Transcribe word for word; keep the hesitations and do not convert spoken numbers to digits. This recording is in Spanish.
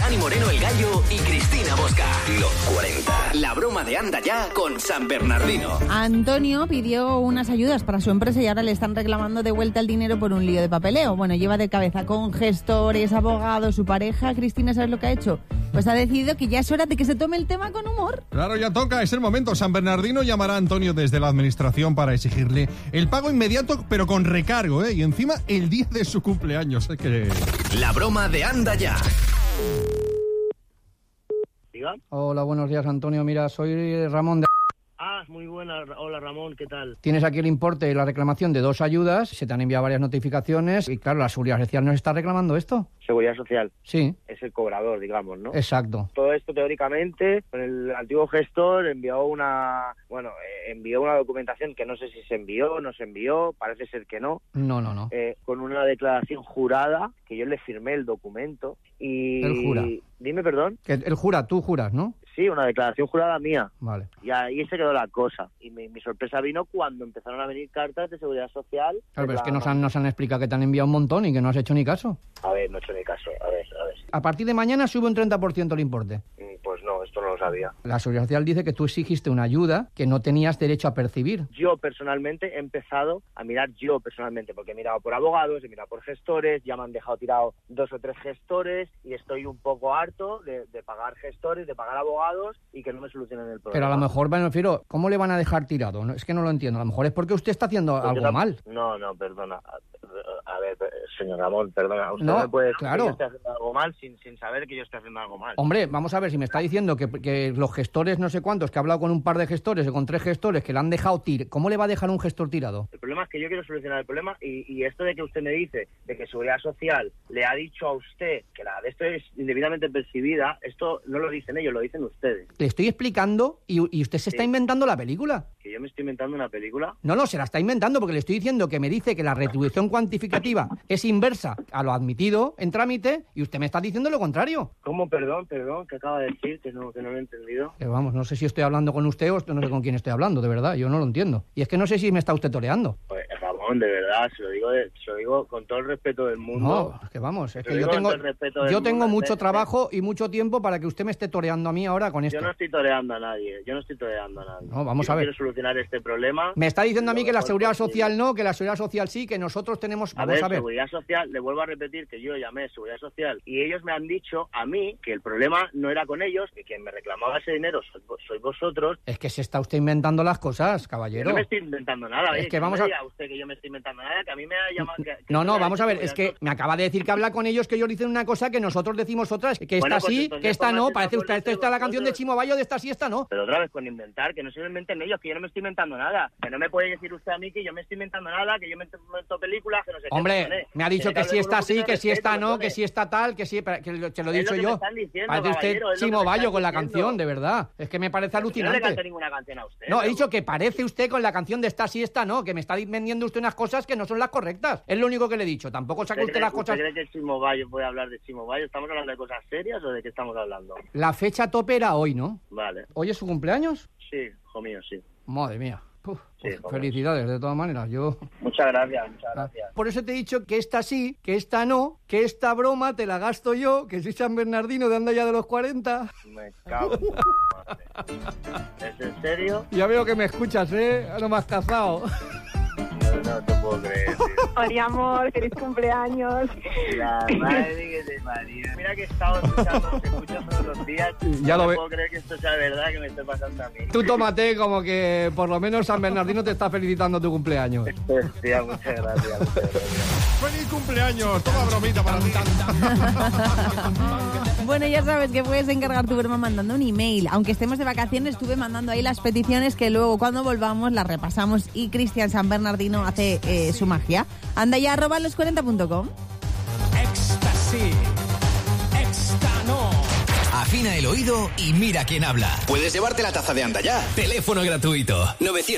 Dani Moreno el Gallo y Cristina Bosca. Los cuarenta. La broma de Anda Ya con San Bernardino. Antonio pidió unas ayudas para su empresa y ahora le están reclamando de vuelta el dinero por un lío de papeleo. Bueno, lleva de cabeza con gestores, abogados, su pareja. Cristina, ¿sabes lo que ha hecho? Pues ha decidido que ya es hora de que se tome el tema con humor. Claro, ya toca, es el momento. San Bernardino llamará a Antonio desde la administración para exigirle el pago inmediato, pero con recargo, ¿eh? Y encima el día de su cumpleaños. Es que... La broma de Anda Ya. ¿Diga? Hola, buenos días, Antonio. Mira, soy Ramón de... Ah, muy buena. Hola, Ramón, ¿qué tal? Tienes aquí el importe de la reclamación de dos ayudas, se te han enviado varias notificaciones y claro, la Seguridad Social nos está reclamando esto. Seguridad Social. Sí. Es el cobrador, digamos, ¿no? Exacto. Todo esto, teóricamente, con el antiguo gestor envió una... Bueno, eh, envió una documentación que no sé si se envió, no se envió, parece ser que no. No, no, no. Eh, con una declaración jurada, que yo le firmé el documento y... Él jura. Dime, perdón. Que él jura, tú juras, ¿no? Sí, una declaración jurada mía. Vale. Y ahí se quedó la cosa. Y mi, mi sorpresa vino cuando empezaron a venir cartas de Seguridad Social. Claro, pero la... es que nos han, nos han explicado que te han enviado un montón y que no has hecho ni caso. A ver, no he hecho ni caso. A ver, a ver. A partir de mañana sube un treinta por ciento el importe. Pues no, esto no lo sabía. La Seguridad Social dice que tú exigiste una ayuda que no tenías derecho a percibir. Yo personalmente he empezado a mirar yo personalmente, porque he mirado por abogados, he mirado por gestores, ya me han dejado tirado dos o tres gestores y estoy un poco harto de, de pagar gestores, de pagar abogados y que no me solucionen el problema. Pero a lo mejor, me refiero, ¿cómo le van a dejar tirado? No, es que no lo entiendo. A lo mejor es porque usted está haciendo Porque algo no, mal. No, no, perdona. A ver, señor Ramón, perdona. Usted No, me puede decir claro. que yo estoy haciendo algo mal sin, sin saber que yo estoy haciendo algo mal. Hombre, vamos a ver, si me está diciendo que, que los gestores no sé cuántos, que ha hablado con un par de gestores o con tres gestores que le han dejado tir, ¿cómo le va a dejar un gestor tirado? El problema es que yo quiero solucionar el problema y, y esto de que usted me dice de que Seguridad Social le ha dicho a usted que la de esto es indebidamente percibida, esto no lo dicen ellos, lo dicen ustedes. Le estoy explicando y, y usted se está Sí. inventando la película. ¿Que yo me estoy inventando una película? No, no, se la está inventando porque le estoy diciendo que me dice que la retribución cuantificativa es inversa a lo admitido en trámite y usted me está diciendo lo contrario. ¿Cómo? Perdón, perdón, ¿qué acaba de decir? Que no, que no lo he entendido. Eh, vamos, no sé si estoy hablando con usted o no sé con quién estoy hablando, de verdad, yo no lo entiendo. Y es que no sé si me está usted toreando. Pues, Ramón, de verdad, se lo digo, de, se lo digo con todo el respeto del mundo. No, es que vamos, es Te que lo yo digo tengo, con todo el respeto del yo tengo mundo, mucho ¿eh? trabajo y mucho tiempo para que usted me esté toreando a mí ahora con esto. Yo no estoy toreando a nadie, yo no estoy toreando a nadie. No, vamos yo a ver. quiero solucionar este problema. Me está diciendo a mí lo que la mejor Seguridad posible. Social no, que la Seguridad Social sí, que nosotros tenemos... A Vamos ver, a ver. Seguridad Social, le vuelvo a repetir que yo llamé a Seguridad Social y ellos me han dicho a mí que el problema no era con ellos, que quien me reclamaba ese dinero sois, sois vosotros. Es que se está usted inventando las cosas, Yo caballero. no me estoy inventando nada, Es oye, que vamos no a- me diga usted que yo me estoy inventando nada, que a mí me ha llamado... que- que No, yo no, me vamos ha a ver, dicho es que Seguridad me acaba de decir que habla con ellos, que ellos dicen una cosa que nosotros decimos otra, que esta Bueno, pues sí, entonces que esta no, pónganse parece de usted, acuerdo esta está la canción de vosotros. Chimo Bayo, de esta sí, esta no. Pero otra vez con inventar, que no se lo inventen ellos, que yo no me estoy inventando nada. Que no me puede decir usted a mí que yo me estoy inventando nada, que yo me invento películas, que no sé qué. Hombre, perdone. me ha dicho que hable si con está un sí, poquito que de si está respeto, no, perdone. que si está tal, que sí, que lo- te lo he Es lo dicho que me yo. están diciendo, Parece usted caballero, es lo que Chimo me Bayo están con la diciendo. canción, de verdad. Es que me parece Yo no le alucinante. canto ninguna canción a usted. No, he pero- dicho que parece usted con la canción de esta sí, esta no, que me está vendiendo usted unas cosas que no son las correctas. Es lo único que le he dicho. Tampoco saque ¿Usted usted cree, las cosas... ¿Usted cree que Chimo Bayo puede hablar de Chimo Bayo? ¿Estamos hablando de cosas serias o de qué estamos hablando? La fecha tope era hoy, ¿no? Vale. ¿Hoy es su cumpleaños? Sí, hijo mío, sí. Madre mía. Uf, Sí, pues joder. felicidades, de todas maneras. Yo... Muchas gracias, muchas gracias. Por eso te he dicho que esta sí, que esta no, que esta broma te la gasto yo, que soy San Bernardino de Anda Ya de los cuarenta. Me cago en tu madre. ¿Es en serio? Ya veo que me escuchas, ¿eh? No me has cazado. No, no te puedo creer, tío. Hola, amor, feliz cumpleaños. La madre que te parió. Mira que he estado escuchando, te escucho todos los días. Ya no lo me ve- puedo creer que esto sea verdad, que me esté pasando a mí. Tú tómate como que por lo menos San Bernardino te está felicitando tu cumpleaños. Hostia, muchas gracias, muchas gracias. ¡Feliz cumpleaños! Toma bromita para ti. Bueno, ya sabes que puedes encargar tu broma mandando un email. Aunque estemos de vacaciones, estuve mandando ahí las peticiones que luego cuando volvamos las repasamos y Cristian San Bernardino hace eh, su magia. Anda ya arroba los cuarenta punto com. Éxtasis. Éxtano. Afina el oído y mira quién habla. Puedes llevarte la taza de Anda Ya. Teléfono gratuito. novecientos